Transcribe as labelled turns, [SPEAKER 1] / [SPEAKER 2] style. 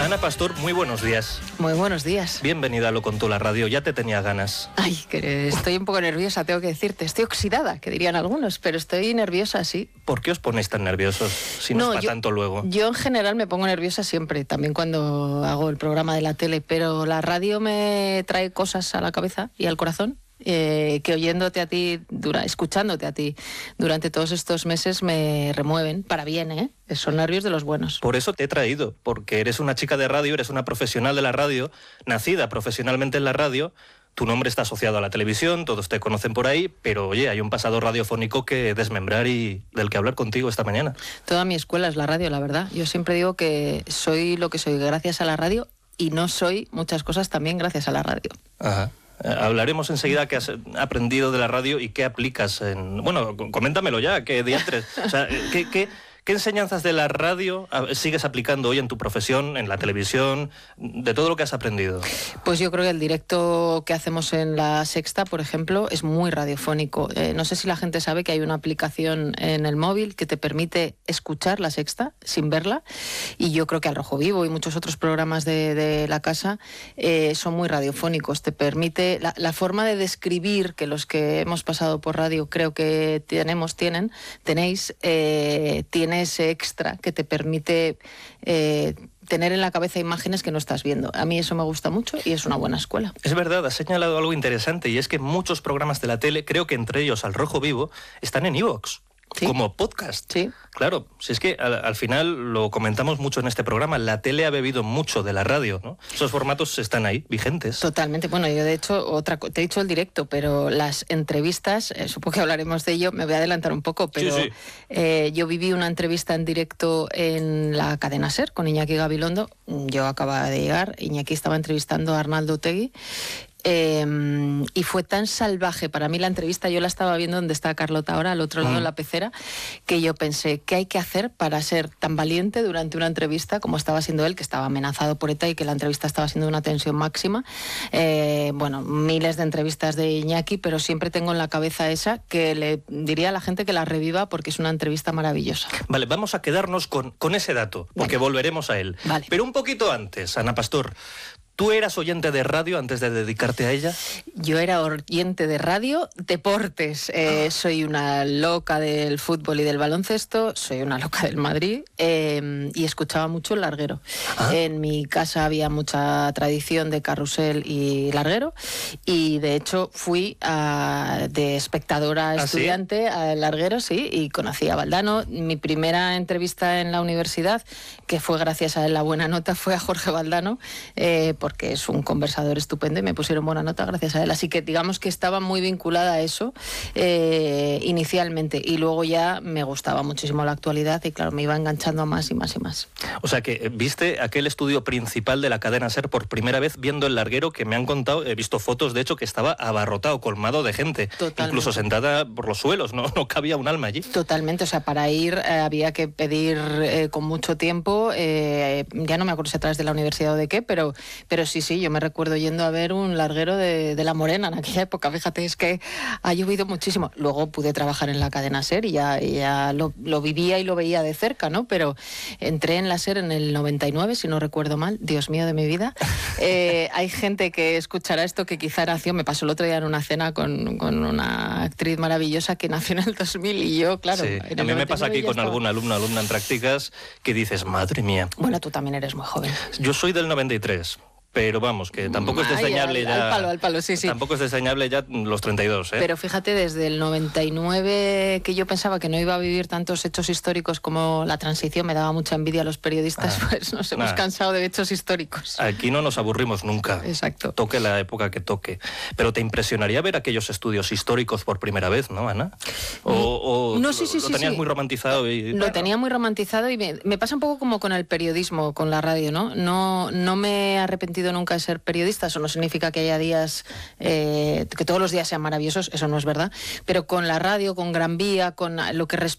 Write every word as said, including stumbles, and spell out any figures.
[SPEAKER 1] Ana Pastor, muy buenos días.
[SPEAKER 2] Muy buenos días.
[SPEAKER 1] Bienvenida a Lo Contó la Radio, ya te tenía ganas.
[SPEAKER 2] Ay, que estoy un poco nerviosa, tengo que decirte. Estoy oxidada, que dirían algunos, pero estoy nerviosa, sí.
[SPEAKER 1] ¿Por qué os ponéis tan nerviosos si no, no es para tanto luego?
[SPEAKER 2] Yo en general me pongo nerviosa siempre, también cuando hago el programa de la tele, pero la radio me trae cosas a la cabeza y al corazón. Eh, que oyéndote a ti, dura, escuchándote a ti durante todos estos meses me remueven para bien, ¿eh? Son nervios de los buenos.
[SPEAKER 1] Por eso te he traído, porque eres una chica de radio, eres una profesional de la radio, nacida profesionalmente en la radio. Tu nombre está asociado a la televisión, todos te conocen por ahí, pero oye, hay un pasado radiofónico que desmembrar y del que hablar contigo esta mañana.
[SPEAKER 2] Toda mi escuela es la radio, la verdad. Yo siempre digo que soy lo que soy gracias a la radio y no soy muchas cosas también gracias a la radio.
[SPEAKER 1] Ajá. Hablaremos enseguida qué has aprendido de la radio y qué aplicas en... Bueno, coméntamelo ya, qué diantres. O sea, ¿qué, qué, qué enseñanzas de la radio sigues aplicando hoy en tu profesión, en la televisión, de todo lo que has aprendido?
[SPEAKER 2] Pues yo creo que el directo que hacemos en La Sexta, por ejemplo, es muy radiofónico. Eh, no sé si la gente sabe que hay una aplicación en el móvil que te permite escuchar La Sexta sin verla, y yo creo que Al Rojo Vivo y muchos otros programas de, de la casa eh, son muy radiofónicos. Te permite la, la forma de describir que los que hemos pasado por radio creo que tenemos, tienen, tenéis, eh, tiene ese extra que te permite eh, tener en la cabeza imágenes que no estás viendo. A mí eso me gusta mucho y es una buena escuela.
[SPEAKER 1] Es verdad, has señalado algo interesante, y es que muchos programas de la tele, creo que entre ellos Al Rojo Vivo, están en iVoox. ¿Sí? Como podcast.
[SPEAKER 2] Sí.
[SPEAKER 1] Claro, si es que al, al final lo comentamos mucho en este programa, la tele ha bebido mucho de la radio, ¿no? Esos formatos están ahí, vigentes.
[SPEAKER 2] Totalmente. Bueno, yo de hecho, otra te he dicho el directo, pero las entrevistas, eh, supongo que hablaremos de ello, me voy a adelantar un poco, pero
[SPEAKER 1] sí, sí.
[SPEAKER 2] Eh, yo viví una entrevista en directo en la cadena SER con Iñaki Gabilondo. Yo acababa de llegar, Iñaki estaba entrevistando a Arnaldo Otegi. Eh, y fue tan salvaje para mí la entrevista, yo la estaba viendo donde está Carlota ahora, al otro lado de mm. la pecera, que yo pensé, ¿qué hay que hacer para ser tan valiente durante una entrevista como estaba siendo él, que estaba amenazado por ETA y que la entrevista estaba siendo una tensión máxima? Eh, bueno, miles de entrevistas de Iñaki, pero siempre tengo en la cabeza esa, que le diría a la gente que la reviva porque es una entrevista maravillosa.
[SPEAKER 1] Vale, vamos a quedarnos con, con ese dato, porque vale. volveremos a él.
[SPEAKER 2] Vale.
[SPEAKER 1] Pero un poquito antes, Ana Pastor, ¿tú eras oyente de radio antes de dedicarte a ella?
[SPEAKER 2] Yo era oyente de radio, deportes. Eh, soy una loca del fútbol y del baloncesto, soy una loca del Madrid eh, y escuchaba mucho el larguero. ¿Ah? En mi casa había mucha tradición de carrusel y larguero, y de hecho fui a, de espectadora
[SPEAKER 1] ¿Ah,
[SPEAKER 2] estudiante
[SPEAKER 1] sí?
[SPEAKER 2] al larguero, sí, y conocí a Valdano. Mi primera entrevista en la universidad, que fue gracias a la buena nota, fue a Jorge Valdano, eh, porque es un conversador estupendo y me pusieron buena nota gracias a él. Así que digamos que estaba muy vinculada a eso eh, inicialmente, y luego ya me gustaba muchísimo la actualidad y claro, me iba enganchando a más y más y más.
[SPEAKER 1] O sea que viste aquel estudio principal de la cadena SER por primera vez viendo el larguero, que me han contado, he visto fotos de hecho que estaba abarrotado, colmado de gente. Totalmente. Incluso sentada por los suelos, no, no cabía un alma allí.
[SPEAKER 2] Totalmente, o sea, para ir eh, había que pedir eh, con mucho tiempo, eh, ya no me acuerdo si a través de la universidad o de qué, pero, pero sí, sí, yo me recuerdo yendo a ver un larguero de, de La Morena en aquella época. Fíjate, es que ha llovido muchísimo. Luego pude trabajar en la cadena SER y ya, y ya lo, lo vivía y lo veía de cerca, ¿no? Pero entré en la SER en el noventa y nueve, si no recuerdo mal, Dios mío de mi vida. Eh, hay gente que escuchará esto que quizá nació, me pasó el otro día en una cena con, con una actriz maravillosa que nació en el dos mil y yo, claro...
[SPEAKER 1] Sí. A mí me pasa aquí con estaba... algún alumno, alumna en prácticas que dices, madre mía.
[SPEAKER 2] Bueno, tú también eres muy joven.
[SPEAKER 1] Yo soy del noventa y tres. Pero vamos, que tampoco es desdeñable
[SPEAKER 2] Ay, al,
[SPEAKER 1] ya...
[SPEAKER 2] Al palo, al palo, sí, sí.
[SPEAKER 1] Tampoco es desdeñable ya los treinta y dos, ¿eh?
[SPEAKER 2] Pero fíjate, desde el noventa y nueve, que yo pensaba que no iba a vivir tantos hechos históricos como la transición, me daba mucha envidia a los periodistas, ah, pues nos hemos nah. cansado de hechos históricos.
[SPEAKER 1] Aquí no nos aburrimos nunca.
[SPEAKER 2] Exacto.
[SPEAKER 1] Toque la época que toque. Pero te impresionaría ver aquellos estudios históricos por primera vez, ¿no, Ana? O, o
[SPEAKER 2] no, sí, sí,
[SPEAKER 1] lo
[SPEAKER 2] sí,
[SPEAKER 1] tenías
[SPEAKER 2] sí.
[SPEAKER 1] muy romantizado. Y,
[SPEAKER 2] lo
[SPEAKER 1] bueno.
[SPEAKER 2] tenía muy romantizado y me, me pasa un poco como con el periodismo, con la radio, ¿no? No, no me he arrepentido nunca de ser periodista. Eso no significa que haya días, eh, que todos los días sean maravillosos, eso no es verdad, pero con la radio, con Gran Vía, con lo que